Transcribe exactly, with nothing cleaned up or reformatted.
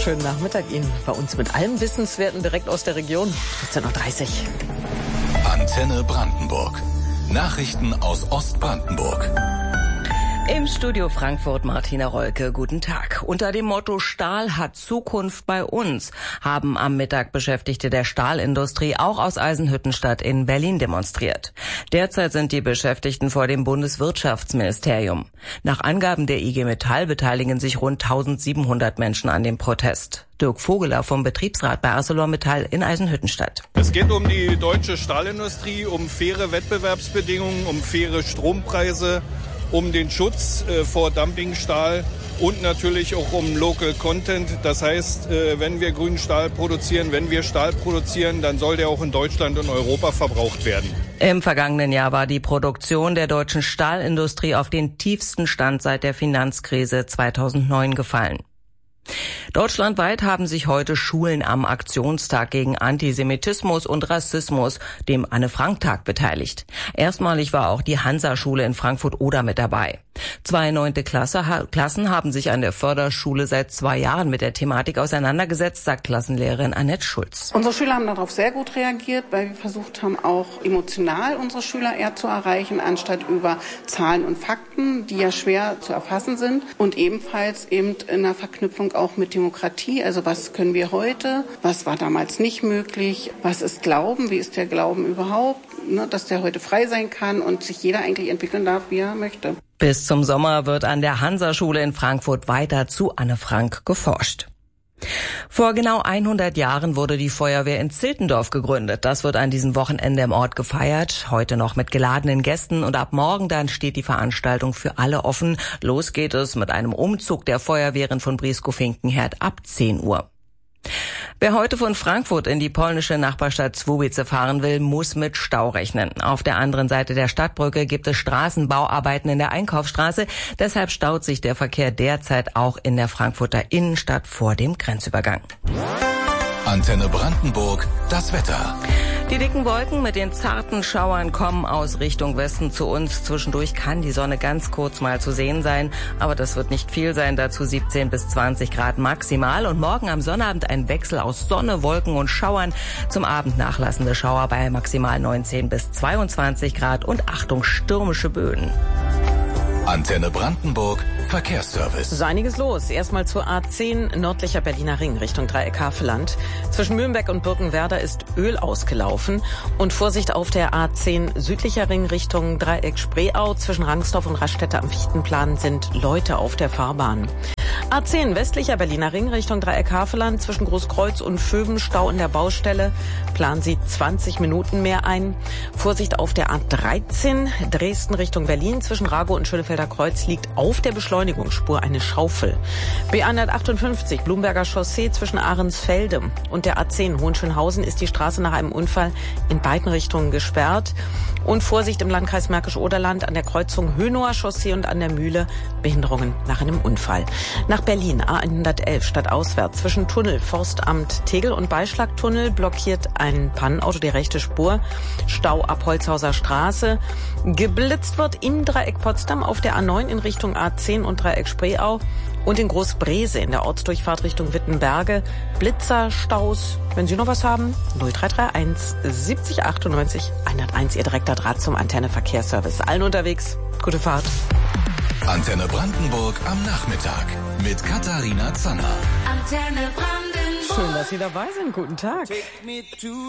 Schönen Nachmittag Ihnen. Bei uns mit allem Wissenswerten direkt aus der Region. vierzehn Uhr dreißig. Antenne Brandenburg. Nachrichten aus Ostbrandenburg. Im Studio Frankfurt Martina Rolke, guten Tag. Unter dem Motto Stahl hat Zukunft bei uns haben am Mittag Beschäftigte der Stahlindustrie auch aus Eisenhüttenstadt in Berlin demonstriert. Derzeit sind die Beschäftigten vor dem Bundeswirtschaftsministerium. Nach Angaben der I G Metall beteiligen sich rund eintausendsiebenhundert Menschen an dem Protest. Dirk Vogeler vom Betriebsrat bei ArcelorMittal in Eisenhüttenstadt. Es geht um die deutsche Stahlindustrie, um faire Wettbewerbsbedingungen, um faire Strompreise, um den Schutz äh, vor Dumpingstahl und natürlich auch um Local Content. Das heißt, äh, wenn wir grünen Stahl produzieren, wenn wir Stahl produzieren, dann soll der auch in Deutschland und Europa verbraucht werden. Im vergangenen Jahr war die Produktion der deutschen Stahlindustrie auf den tiefsten Stand seit der Finanzkrise zweitausendneun gefallen. Deutschlandweit haben sich heute Schulen am Aktionstag gegen Antisemitismus und Rassismus, dem Anne-Frank-Tag, beteiligt. Erstmalig war auch die Hansa-Schule in Frankfurt-Oder mit dabei. Zwei neunte Klasse, ha- Klassen haben sich an der Förderschule seit zwei Jahren mit der Thematik auseinandergesetzt, sagt Klassenlehrerin Annette Schulz. Unsere Schüler haben darauf sehr gut reagiert, weil wir versucht haben, auch emotional unsere Schüler eher zu erreichen, anstatt über Zahlen und Fakten, die ja schwer zu erfassen sind. Und ebenfalls eben in der Verknüpfung auch mit Demokratie. Also was können wir heute? Was war damals nicht möglich? Was ist Glauben? Wie ist der Glauben überhaupt? Ne, dass der heute frei sein kann und sich jeder eigentlich entwickeln darf, wie er möchte. Bis zum Sommer wird an der Hansa-Schule in Frankfurt weiter zu Anne Frank geforscht. Vor genau hundert Jahren wurde die Feuerwehr in Ziltendorf gegründet. Das wird an diesem Wochenende im Ort gefeiert, heute noch mit geladenen Gästen, und ab morgen dann steht die Veranstaltung für alle offen. Los geht es mit einem Umzug der Feuerwehren von Brieskow-Finkenherd ab zehn Uhr. Wer heute von Frankfurt in die polnische Nachbarstadt Słubice fahren will, muss mit Stau rechnen. Auf der anderen Seite der Stadtbrücke gibt es Straßenbauarbeiten in der Einkaufsstraße. Deshalb staut sich der Verkehr derzeit auch in der Frankfurter Innenstadt vor dem Grenzübergang. Antenne Brandenburg, das Wetter. Die dicken Wolken mit den zarten Schauern kommen aus Richtung Westen zu uns. Zwischendurch kann die Sonne ganz kurz mal zu sehen sein, aber das wird nicht viel sein. Dazu siebzehn bis zwanzig Grad maximal. Und morgen am Sonnabend ein Wechsel aus Sonne, Wolken und Schauern. Zum Abend nachlassende Schauer bei maximal neunzehn bis zweiundzwanzig Grad und Achtung, stürmische Böen. Antenne Brandenburg, Verkehrsservice. Es ist einiges los. Erstmal zur A zehn, nördlicher Berliner Ring, Richtung Dreieck Havelland. Zwischen Mühlenbeck und Birkenwerder ist Öl ausgelaufen. Und Vorsicht auf der A zehn, südlicher Ring, Richtung Dreieck Spreeau. Zwischen Rangsdorf und Raststätte am Fichtenplan sind Leute auf der Fahrbahn. A zehn, westlicher Berliner Ring, Richtung Dreieck Havelland. Zwischen Großkreuz und Schöben, Stau in der Baustelle. Planen Sie zwanzig Minuten mehr ein. Vorsicht auf der A dreizehn, Dresden Richtung Berlin. Zwischen Rago und Schönefelder Kreuz liegt auf der Beschleunigungsspur eine Schaufel. B hundertachtundfünfzig, Blumberger Chaussee zwischen Ahrensfelde und der A zehn Hohenschönhausen ist die Straße nach einem Unfall in beiden Richtungen gesperrt. Und Vorsicht im Landkreis Märkisch-Oderland an der Kreuzung Hönower Chaussee und an der Mühle, Behinderungen nach einem Unfall. Nach Berlin A hundertelf stadtauswärts zwischen Tunnel, Forstamt Tegel und Beischlagtunnel blockiert ein Pannenauto die rechte Spur. Stau ab Holzhauser Straße. Geblitzt wird in Dreieck Potsdam auf der A neun in Richtung A zehn und Dreieck Spreeau und in Großbrese in der Ortsdurchfahrt Richtung Wittenberge. Blitzer, Staus. Wenn Sie noch was haben, null drei drei eins siebzig achtundneunzig hunderteins, Ihr direkter Draht zum Antenne Verkehrsservice. Allen unterwegs. Gute Fahrt. Antenne Brandenburg am Nachmittag mit Katharina Zanner. Antenne Brandenburg. Schön, dass Sie dabei sind. Guten Tag.